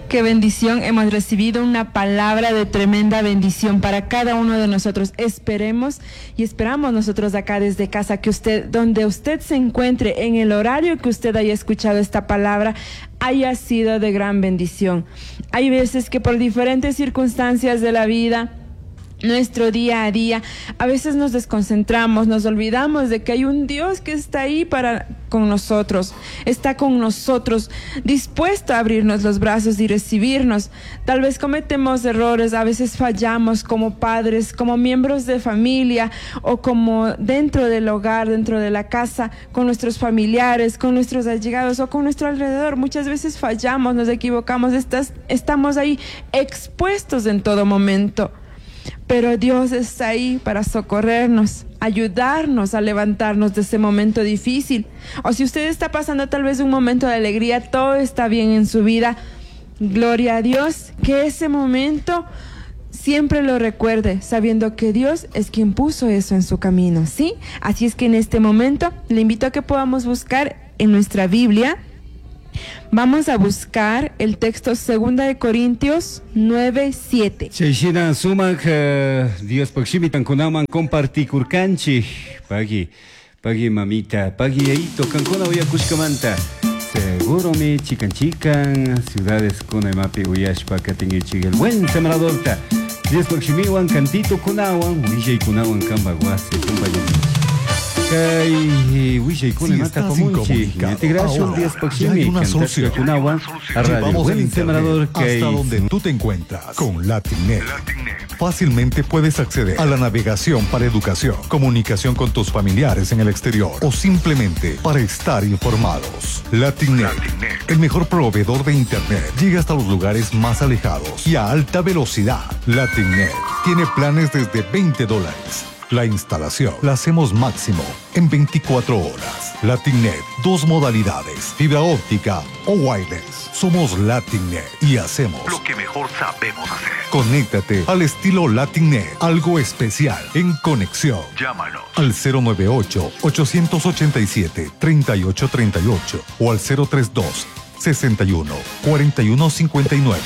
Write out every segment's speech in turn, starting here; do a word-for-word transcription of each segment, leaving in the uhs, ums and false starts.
Qué bendición, hemos recibido una palabra de tremenda bendición para cada uno de nosotros. Esperemos y esperamos nosotros acá desde casa que usted, donde usted se encuentre, en el horario que usted haya escuchado esta palabra, haya sido de gran bendición. Hay veces que por diferentes circunstancias de la vida, nuestro día a día, a veces nos desconcentramos, nos olvidamos de que hay un Dios que está ahí para con nosotros, está con nosotros, dispuesto a abrirnos los brazos y recibirnos. Tal vez cometemos errores, a veces fallamos como padres, como miembros de familia o como dentro del hogar, dentro de la casa, con nuestros familiares, con nuestros allegados o con nuestro alrededor. Muchas veces fallamos, nos equivocamos, estás, estamos ahí expuestos en todo momento. Pero Dios está ahí para socorrernos, ayudarnos a levantarnos de ese momento difícil. O si usted está pasando tal vez un momento de alegría, todo está bien en su vida, gloria a Dios, que ese momento siempre lo recuerde, sabiendo que Dios es quien puso eso en su camino, ¿sí? Así es que en este momento le invito a que podamos buscar en nuestra Biblia. Vamos a buscar el texto segunda de Corintios nueve, siete. Chayshina sumak Dios pakshimitan kunaman compartikurkanchi pagi pagi mamita pagi aito kankuna uyakushkamanta seguro mi chican chican ciudades kuna mapi uyashpa katingichig el buen sembradorta Dios pakshimiwan cantito kunawan uyay kunawan kambagwase compañeros. Kay wishay kuna mata pamunchi integración Dios pakshimi cantasia kunawan a radio buen sembrador hasta donde tú te encuentras con Latinnet. Fácilmente puedes acceder a la navegación para educación, comunicación con tus familiares en el exterior o simplemente para estar informados. Latinnet, el mejor proveedor de internet, llega hasta los lugares más alejados y a alta velocidad. Latinnet tiene planes desde veinte dólares. La instalación la hacemos máximo en veinticuatro horas. Latinnet, dos modalidades, fibra óptica o wireless. Somos Latinnet y hacemos lo que mejor sabemos hacer. Conéctate al estilo Latinnet, algo especial en conexión. Llámanos al cero nueve ocho, ocho ocho siete, tres ocho tres ocho o al cero tres dos, sesenta y uno, cuarenta y uno cincuenta y nueve.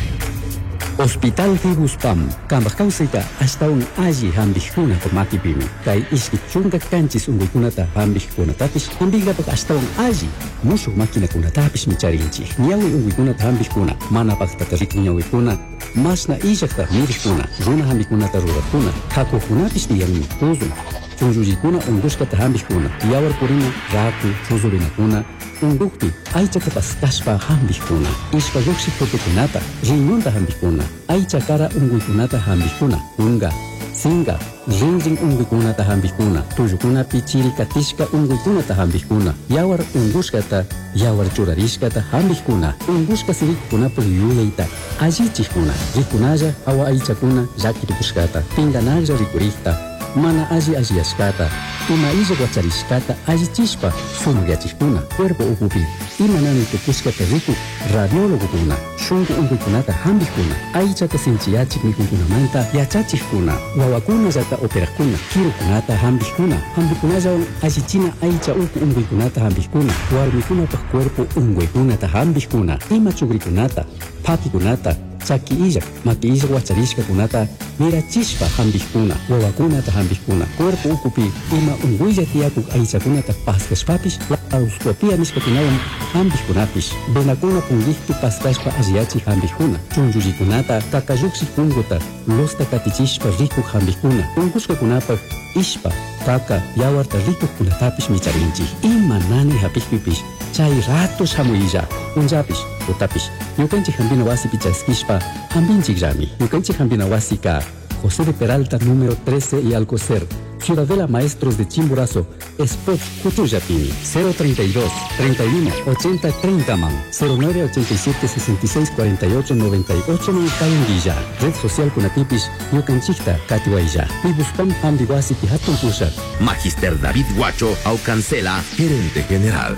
Hospital Fibuspam, Kambakausita, hasta un allí hambijuna por matipimi, kai iski chunga canchis un kunata hambijuna tapis, hambiga hasta un allí, musu máquina kuna tapis micharinchi, niawi un kunata hambijuna, mana paktarik niawi kuna, masna ijakta mirikuna, runa hambijuna tarura, kako kunapis diyan tuzun, chunjujikuna un buskata hambijuna, yawar purina, raku, chuzurina kuna, un dukti, aichata paskashpa hambijuna, ispa yoksi kunata, riñonta hambijuna, aicha cara unguikunata hambijuna, unga, singa, rinring unguikunata hambijuna, tuyukuna pichiri katishka unguikunata hambijuna, yawar unguskata, yawar churarishkata hambijuna, unguska sirikuna puliyuyaita, allichikuna, rikunaya awa aichakuna, yakiripuskata, pinganaya rikurikta, mana aji ajiashkata, ima ija guacharishkata ajichishpa, sumugyachikuna, cuerpo ukupi, ima nani tupuskata riku, radiólogo kuna, shungu unguikunata hambijuna, aichata sinchiyachik mikunkunamanta, yachachikuna, wawakuna zata operakuna, kirukunata hambijuna, hambikunaya ajichina aicha uku unguikunata hambijuna, warmikuna pa cuerpo unguikunata hambijuna, ima chugrikunata, pakikunata, chaki ija, maki ija guacharishka kunata, mira chispa hambijuna, wawakunata hambijuna, cuerpo ukupi, ima unguilla tiakuk aichakunata paskashpapis, lauscopia miskakunawan hambijkunapis, benakuna punlihtu paskashpa ajiachi hambijuna, chunjujikunata, kakayuksi kunguta, losta katichishpa rikuk hambijuna, unguskakunapa, ishpa, kaka, yawarta rikuk kunatapis micharinchi, ima nani hapijpipis, chay ratos hamuilla, unjapis, utapis, yukanchi hambina wasi pichaskishpa, hambinchik rami, yukanchi hambina wasi ka, José de Peralta número trece y Alcocer, Ciudadela Maestros de Chimborazo, Spot Cutuyapini, cero treinta y dos, treinta y uno, ochenta, treinta man, cero nueve ochenta y siete, sesenta y seis, cuarenta y ocho, noventa y ocho Cayanguilla, Red Social Kunatipis, Yucanchicta, Catihuaylla, Pibuspam Ambiguasi Pihatun Pushat. Magister David Guacho, Aucancela, Gerente General.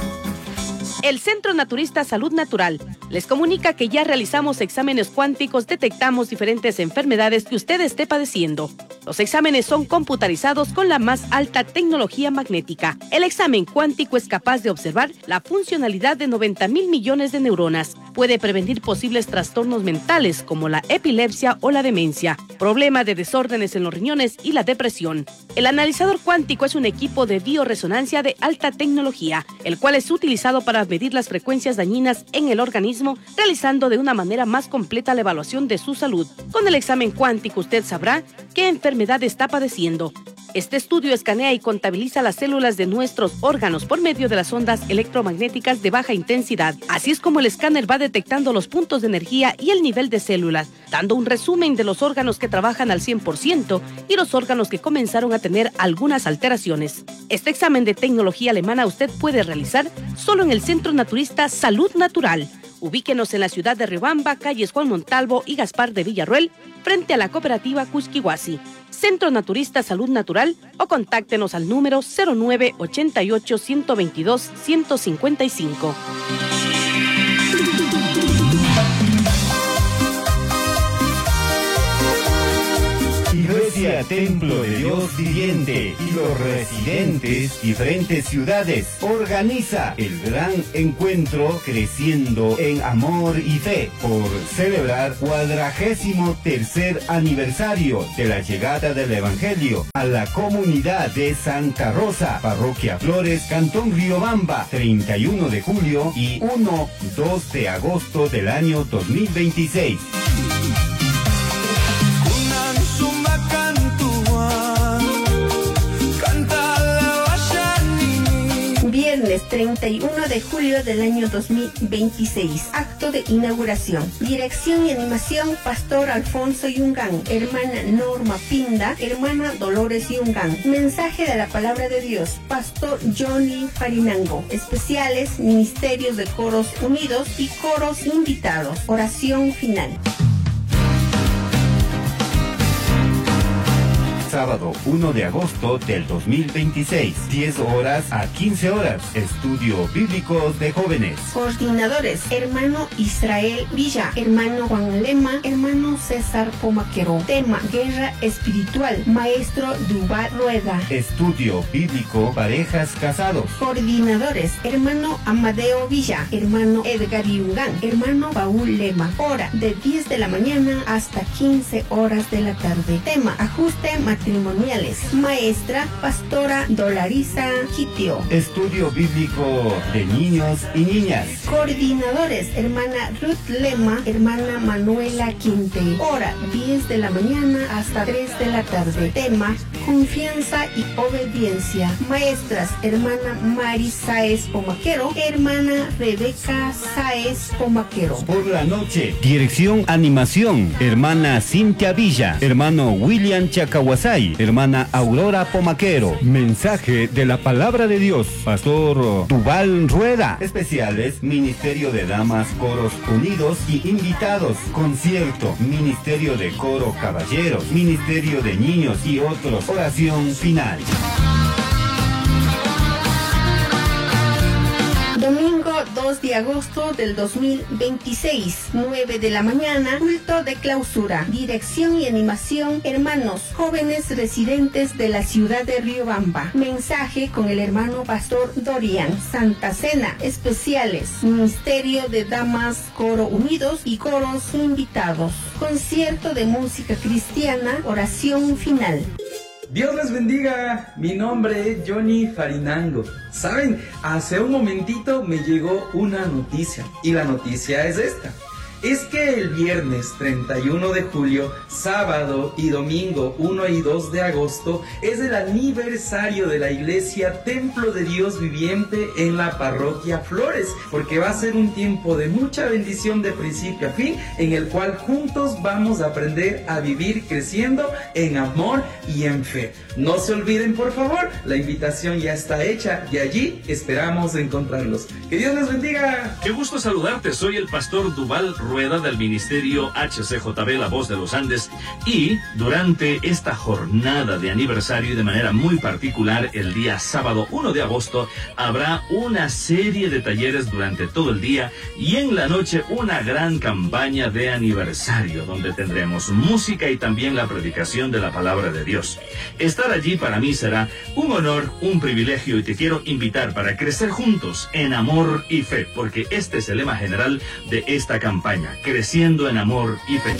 El Centro Naturista Salud Natural les comunica que ya realizamos exámenes cuánticos, detectamos diferentes enfermedades que usted esté padeciendo. Los exámenes son computarizados con la más alta tecnología magnética. El examen cuántico es capaz de observar la funcionalidad de noventa mil millones de neuronas, puede prevenir posibles trastornos mentales como la epilepsia o la demencia, problemas de desórdenes en los riñones y la depresión. El analizador cuántico es un equipo de bioresonancia de alta tecnología, el cual es utilizado para medir las frecuencias dañinas en el organismo, realizando de una manera más completa la evaluación de su salud. Con el examen cuántico usted sabrá qué enfermedad está padeciendo. Este estudio escanea y contabiliza las células de nuestros órganos por medio de las ondas electromagnéticas de baja intensidad. Así es como el escáner va detectando los puntos de energía y el nivel de células, dando un resumen de los órganos que trabajan al cien por ciento y los órganos que comenzaron a tener algunas alteraciones. Este examen de tecnología alemana usted puede realizar solo en el Centro Naturista Salud Natural. Ubíquenos en la ciudad de Riobamba, calles Juan Montalvo y Gaspar de Villarroel, frente a la cooperativa Cusquihuasi. Centro Naturista Salud Natural, o contáctenos al número cero nueve ochenta y ocho, ciento veintidós, ciento cincuenta y cinco. Iglesia Templo de Dios Viviente y los residentes diferentes ciudades organiza el gran encuentro Creciendo en Amor y Fe por celebrar cuadragésimo tercer aniversario de la llegada del Evangelio a la comunidad de Santa Rosa, Parroquia Flores, Cantón Riobamba, treinta y uno de julio y uno dos de agosto del año dos mil veintiséis. Viernes treinta y uno de julio del año dos mil veintiséis. Acto de inauguración. Dirección y animación, Pastor Alfonso Yungán, hermana Norma Pinda, hermana Dolores Yungán. Mensaje de la Palabra de Dios, Pastor Johnny Farinango. Especiales, Ministerios de Coros Unidos y Coros Invitados. Oración final. Sábado uno de agosto del dos mil veintiséis, diez horas a quince horas, estudio bíblico de jóvenes. Coordinadores, hermano Israel Villa, hermano Juan Lema, hermano César Pomaquero. Tema, guerra espiritual, maestro Duval Rueda. Estudio bíblico, parejas casados. Coordinadores, hermano Amadeo Villa, hermano Edgar Yungán, hermano Paul Lema. Hora, de diez de la mañana hasta quince horas de la tarde. Tema, ajuste matrimoniales. Maestra, Pastora Dolariza Quitio. Estudio bíblico de niños y niñas. Coordinadores, hermana Ruth Lema, hermana Manuela Quinte. Hora, diez de la mañana hasta tres de la tarde. Tema, confianza y obediencia. Maestras, hermana Mari Sáez Pomaquero, hermana Rebeca Sáez Pomaquero. Por la noche, dirección animación, hermana Cintia Villa, hermano William Chacahuasay, hermana Aurora Pomaquero. Mensaje de la Palabra de Dios, Pastor Duval Rueda. Especiales, Ministerio de Damas, Coros Unidos y invitados. Concierto, Ministerio de Coro Caballeros, Ministerio de Niños y otros. Oración final. Domingo dos de agosto del dos mil veintiséis, nueve de la mañana, culto de clausura. Dirección y animación, hermanos jóvenes residentes de la ciudad de Riobamba. Mensaje con el hermano Pastor Dorian. Santa Cena, especiales, Ministerio de Damas, Coro Unidos y coros invitados. Concierto de música cristiana, oración final. Dios les bendiga, mi nombre es Johnny Farinango. Saben, hace un momentito me llegó una noticia y la noticia es esta. Es que el viernes treinta y uno de julio, sábado y domingo uno y dos de agosto es el aniversario de la iglesia Templo de Dios Viviente en la parroquia Flores, porque va a ser un tiempo de mucha bendición de principio a fin, en el cual juntos vamos a aprender a vivir creciendo en amor y en fe. No se olviden, por favor, la invitación ya está hecha y allí esperamos encontrarlos. Que Dios les bendiga. Qué gusto saludarte, soy el pastor Duval Rueda. rueda del Ministerio H C J B La Voz de los Andes, y durante esta jornada de aniversario y de manera muy particular el día sábado uno de agosto habrá una serie de talleres durante todo el día y en la noche una gran campaña de aniversario donde tendremos música y también la predicación de la palabra de Dios. Estar allí para mí será un honor, un privilegio, y te quiero invitar para crecer juntos en amor y fe, porque este es el lema general de esta campaña, creciendo en amor y fe.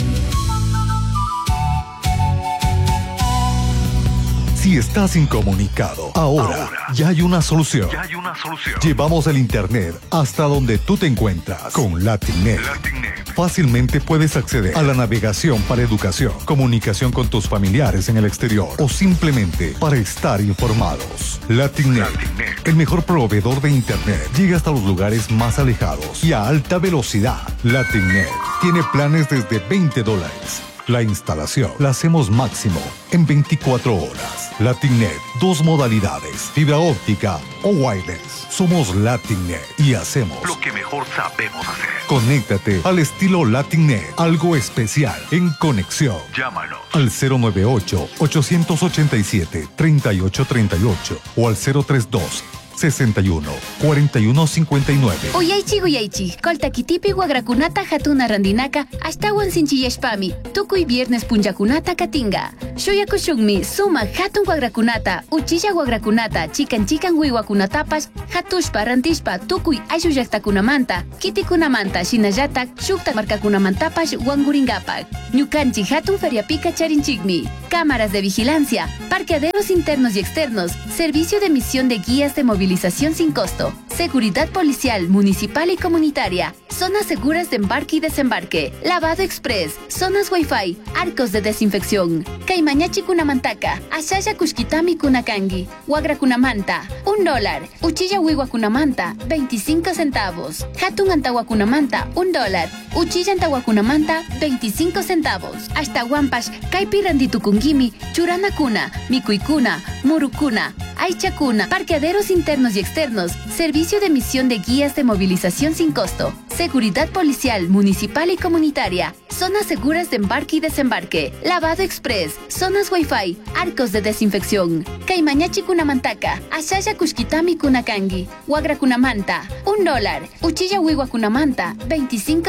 Si estás incomunicado, ahora, ahora ya hay una solución. Ya hay una solución. Llevamos el internet hasta donde tú te encuentras con LatinNet. LatinNet. Fácilmente puedes acceder a la navegación para educación, comunicación con tus familiares en el exterior o simplemente para estar informados. LatinNet, LatinNet, el mejor proveedor de internet, llega hasta los lugares más alejados y a alta velocidad. LatinNet tiene planes desde veinte dólares. La instalación la hacemos máximo en veinticuatro horas. LatinNet, dos modalidades, fibra óptica o wireless. Somos LatinNet y hacemos lo que mejor sabemos hacer. Conéctate al estilo LatinNet, algo especial en conexión. Llámanos al cero nueve ocho, ocho ocho siete, tres ocho tres ocho o al cero tres dos, sesenta y uno, cuarenta y uno cincuenta y nueve. Uyaychi uyaychi, kolta kitipi wagrakunata hatuna randinaka, ashtawan sinchiyashpami, tukuy viernes punchakunata katinga. Shuyakushunmi, suma hatun wagrakunata, uchilla wagrakunata, chikan chikan wiwakunatapash, hatushpa rantishpa, tukuy ayshu llaqtakunamanta, kitikunamanta, shinallatak, shukta markakunamantapash wanguringapak. Ñukanchi hatun feriapika charinchikmi. Cámaras de vigilancia, parqueaderos internos y externos, servicio de emisión de guías de movilización sin costo, seguridad policial, municipal y comunitaria, zonas seguras de embarque y desembarque, lavado express, zonas wifi, arcos de desinfección. Caimañachi kunamantaka, ashaya kushkitami kunakangi, wagra kunamanta, un dólar, uchilla wiwa kunamanta, veinticinco centavos, hatun antawa kunamanta, un dólar, uchilla antawa kunamanta, veinticinco centavos. Hasta Wampash, kaipi randitukungimi, churana kuna, mikuikuna, murukuna, aichakuna, parqueaderos internos y externos, servicio de emisión de guías de movilización sin costo, seguridad policial, municipal y comunitaria, zonas seguras de embarque y desembarque, lavado express, zonas wifi, arcos de desinfección. Caimañachi kunamantaka, ashaya kushkitami kunakangi, wagra kunamanta, un dólar, uchilla wiwa kunamanta, veinticinco